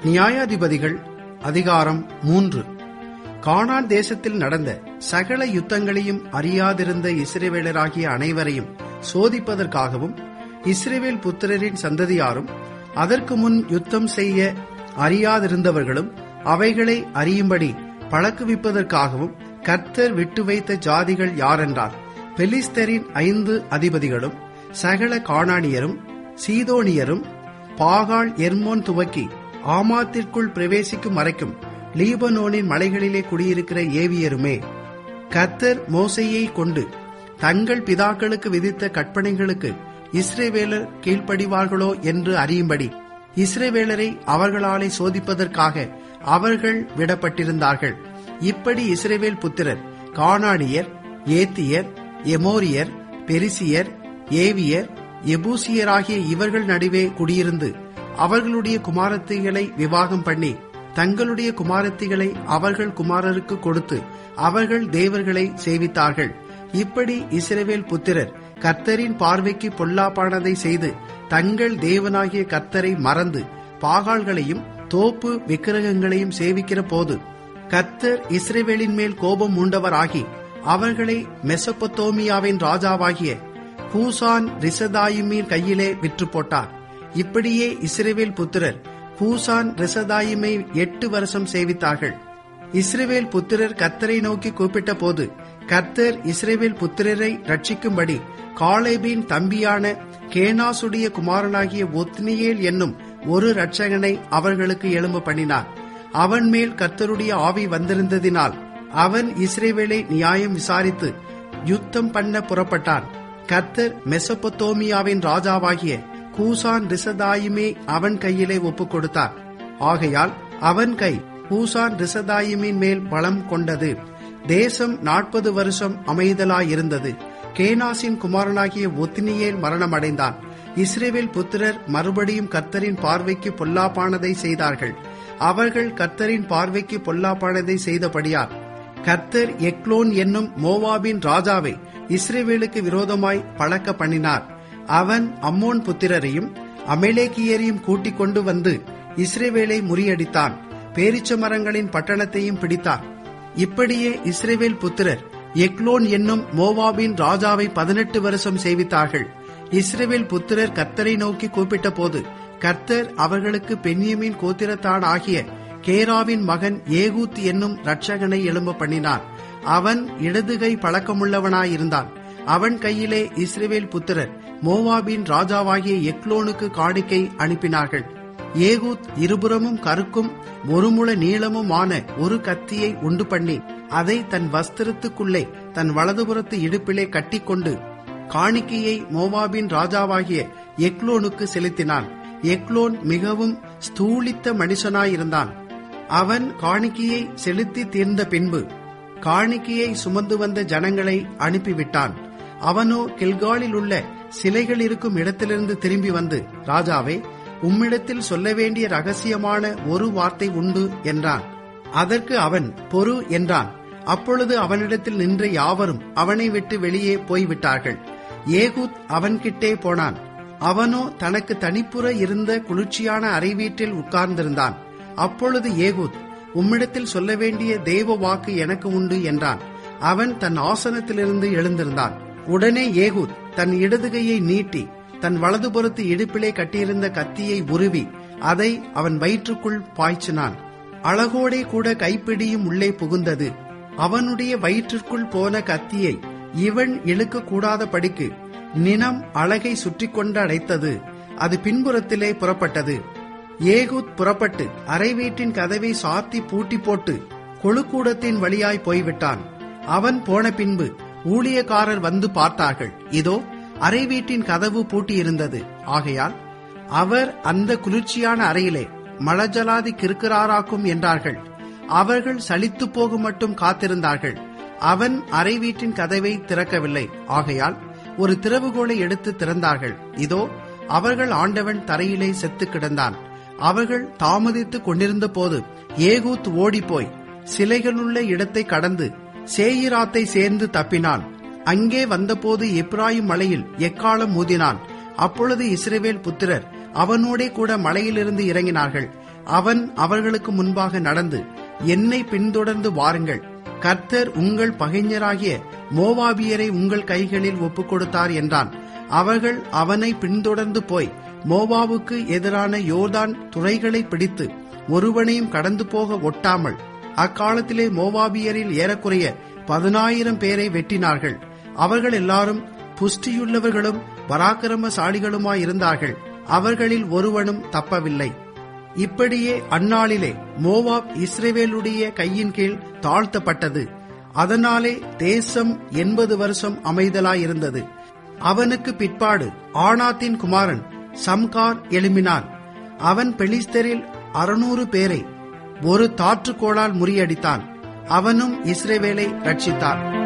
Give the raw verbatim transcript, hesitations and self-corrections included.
நியாயாதிபதிகள் அதிகாரம் மூன்று. கானான் தேசத்தில் நடந்த சகல யுத்தங்களையும் அறியாதிருந்த இஸ்ரவேலராகிய அனைவரையும் சோதிப்பதற்காகவும், இஸ்ரவேல் புத்திரரின் சந்ததியாரும் அதற்கு முன் யுத்தம் செய்ய அறியாதிருந்தவர்களும் அவைகளை அறியும்படி பழக்குவிப்பதற்காகவும் கர்த்தர் விட்டு வைத்த ஜாதிகள் யாரென்றால், பெலிஸ்தரின் ஐந்து அதிபதிகளும் சகல கானானியரும் சீதோனியரும் பாகால் எர்மோன் துவக்கி ஆமாத்திற்குள் பிரவேசிக்கும் வரைக்கும் லீபனோனின் மலைகளிலே குடியிருக்கிற ஏவியருமே. கர்த்தர் மோசேயை கொண்டு தங்கள் பிதாக்களுக்கு விதித்த கற்பனைகளுக்கு இஸ்ரவேலர் கீழ்ப்படிவார்களோ என்று அறியும்படி இஸ்ரவேலரை அவர்களாலே சோதிப்பதற்காக அவர்கள் விடப்பட்டிருந்தார்கள். இப்படி இஸ்ரவேல் புத்திரர் கானானியர், ஏத்தியர், எமோரியர், பெரிசியர், ஏவியர், எபூசியராகிய இவர்கள் நடுவே குடியிருந்து அவர்களுடைய குமாரத்திகளை விவாகம் பண்ணி தங்களுடைய குமாரத்திகளை அவர்கள் குமாரருக்கு கொடுத்து அவர்கள் தேவர்களை சேவித்தார்கள். இப்படி இஸ்ரவேல் புத்திரர் கர்த்தரின் பார்வைக்கு பொல்லாப்பானதை செய்து தங்கள் தேவனாகிய கர்த்தரை மறந்து பாகால்களையும் தோப்பு விக்கிரகங்களையும் சேவிக்கிற போது கர்த்தர் இஸ்ரவேலின் மேல் கோபம் மூண்டவராகி அவர்களை மெசொப்பொத்தோமியாவின் ராஜாவாகிய கூசான் ரிசதாயிமின் கையிலே விற்று போட்டார். இப்படியே இஸ்ரவேல் புத்திரர் கூசான் ரிசதாயிமை எட்டு வருஷம் சேவித்தார்கள். இஸ்ரவேல் புத்திரர் கர்த்தரை நோக்கி கூப்பிட்ட போது கர்த்தர் இஸ்ரவேல் புத்திரரை ரட்சிக்கும்படி காலேபின் தம்பியான கேனாசுடைய குமாரனாகிய ஒத்னியேல் என்னும் ஒரு இரட்சகனை அவர்களுக்கு எழும்ப பண்ணினார். அவன் மேல் கர்த்தருடைய ஆவி வந்திருந்ததினால் அவன் இஸ்ரவேலை நியாயம் விசாரித்து யுத்தம் பண்ண புறப்பட்டான். கர்த்தர் மெசொப்பொத்தோமியாவின் ராஜாவாகிய கூசான் ரிசதாயிமே அவன் கையிலே ஒப்புக் கொடுத்தார். ஆகையால் அவன் கை கூசான் ரிசதாயிமின் மேல் பலம் கொண்டது. தேசம் நாற்பது வருஷம் அமைதலாயிருந்தது. கேனாசின் குமாரனாகிய ஒத்னியேல் மரணமடைந்தான். இஸ்ரவேல் புத்திரர் மறுபடியும் கர்த்தரின் பார்வைக்கு பொல்லாப்பானதை செய்தார்கள். அவர்கள் கர்த்தரின் பார்வைக்கு பொல்லாப்பானதை செய்தபடியால் கர்த்தர் எக்லோன் என்னும் மோவாபின் ராஜாவை இஸ்ரவேலுக்கு விரோதமாய் பழக்க பண்ணினார். அவன் அம்மோன் புத்திரரையும் அமலேக்கியரையும் கூட்டிக் கொண்டு வந்து இஸ்ரவேலை முறியடித்தான். பேரிச்ச மரங்களின் பட்டணத்தையும் பிடித்தான். இப்படியே இஸ்ரவேல் புத்திரர் எக்லோன் என்னும் மோவாபின் ராஜாவை பதினெட்டு வருஷம் சேவித்தார்கள். இஸ்ரவேல் புத்திரர் கர்த்தரை நோக்கி கூப்பிட்ட போது கர்த்தர் அவர்களுக்கு பென்யமீன் கோத்திரத்தான் ஆகிய கேராவின் மகன் ஏகூத் என்னும் இரட்சகனை எழும்ப பண்ணினார். அவன் இடதுகை பழக்கமுள்ளவனாயிருந்தான். அவன் கையிலே இஸ்ரவேல் புத்திரர் மோவாபின் ராஜாவாகிய எக்லோனுக்கு காணிக்கை அனுப்பினார்கள். ஏகூத் இருபுறமும் கருக்கும் ஒரு முழ நீளமுமான ஒரு கத்தியை உண்டு பண்ணி அதை தன் வஸ்திரத்துக்குள்ளே தன் வலதுபுறத்து இடுப்பிலே கட்டிக்கொண்டு காணிக்கையை மோவாபின் ராஜாவாகிய எக்லோனுக்கு செலுத்தினான். எக்லோன் மிகவும் ஸ்தூலித்த மனுஷனாயிருந்தான். அவன் காணிக்கையை செலுத்தி தீர்ந்த பின்பு காணிக்கையை சுமந்து வந்த ஜனங்களை அனுப்பிவிட்டான். அவனோ கில்காலில் உள்ள சிலைகள் இருக்கும் இடத்திலிருந்து திரும்பி வந்து, ராஜாவே, உம்மிடத்தில் சொல்ல வேண்டிய ரகசியமான ஒரு வார்த்தை உண்டு என்றான். அதற்கு அவன் பொறு என்றான். அப்பொழுது அவனிடத்தில் நின்ற யாவரும் அவனை விட்டு வெளியே போய்விட்டார்கள். ஏகூத் அவன்கிட்டே போனான். அவனோ தனக்கு தனிப்புற இருந்த குளிர்ச்சியான அறை வீட்டில் உட்கார்ந்திருந்தான். அப்பொழுது ஏகூத், உம்மிடத்தில் சொல்ல வேண்டிய தேவ வாக்கு எனக்கு உண்டு என்றான். அவன் தன் ஆசனத்திலிருந்து எழுந்திருந்தான். உடனே ஏகூத் தன் இடதுகையை நீட்டி தன் வலதுபுறத்து இடுப்பிலே கட்டியிருந்த கத்தியை உருவி அதை அவன் வயிற்றுக்குள் பாய்ச்சினான். அழகோடே கூட கைப்பிடியும் உள்ளே புகுந்தது. அவனுடைய வயிற்றிற்குள் போன கத்தியை இவன் இழுக்க கூடாத படிக்கு நினம் அழகை சுற்றி கொண்டு அடைத்தது. அது பின்புறத்திலே புறப்பட்டது. ஏகூத் புறப்பட்டு அறை வீட்டின் கதவை சாத்தி பூட்டி போட்டு கொழுக்கூடத்தின் வழியாய் போய்விட்டான். அவன் போன பின்பு ஊழியக்காரர் வந்து பார்த்தார்கள். இதோ, அறை வீட்டின் கதவு பூட்டியிருந்தது. ஆகையால் அவர் அந்த குளிர்ச்சியான அறையிலே மலஜலாதி கிறுக்கிறாராக்கும் என்றார்கள். அவர்கள் சலித்து போகும் மட்டும் காத்திருந்தார்கள். அவன் அறை வீட்டின் கதவை திறக்கவில்லை. ஆகையால் ஒரு திறவுகோலை எடுத்து திறந்தார்கள். இதோ, அவர்கள் ஆண்டவன் தரையிலே செத்து கிடந்தான். அவர்கள் தாமதித்துக் கொண்டிருந்த போது ஏகூத் ஓடிப்போய் சிலைகளுள்ள இடத்தை கடந்து சேயிராத்தை சேர்ந்து தப்பினான். அங்கே வந்தபோது எப்ராயிம் மலையில் எக்காலம் ஊதினான். அப்பொழுது இஸ்ரவேல் புத்திரர் அவனோடே கூட மலையிலிருந்து இறங்கினார்கள். அவன் அவர்களுக்கு முன்பாக நடந்து, என்னை பின்தொடர்ந்து வாருங்கள், கர்த்தர் உங்கள் பகைஞராகிய மோவாபியரை உங்கள் கைகளில் ஒப்புக் கொடுத்தார் என்றான். அவர்கள் அவனை பின்தொடர்ந்து போய் மோவாவுக்கு எதிரான யோர்தான் துறைகளை பிடித்து ஒருவனையும் கடந்து போக ஒட்டாமல் அக்காலத்திலே மோவாபியரில் ஏறக்குறைய பதினாயிரம் பேரை வெட்டினார்கள். அவர்கள் எல்லாரும் புஷ்டியுள்ளவர்களும் பராக்கிரமசாலிகளுமாயிருந்தார்கள். அவர்களில் ஒருவனும் தப்பவில்லை. இப்படியே அந்நாளிலே மோவாப் இஸ்ரவேலுடைய கையின் கீழ் தாழ்த்தப்பட்டது. அதனாலே தேசம் எண்பது வருஷம் அமைதலாயிருந்தது. அவனுக்கு பிற்பாடு ஆனாத்தின் குமாரன் சம்கார் எழும்பினான். அவன் பெலிஸ்தரில் அறுநூறு பேரை ஒரு தாற்றுக்கோளால் முறியடித்தான். அவனும் இஸ்ரவேலை ரட்சித்தான்.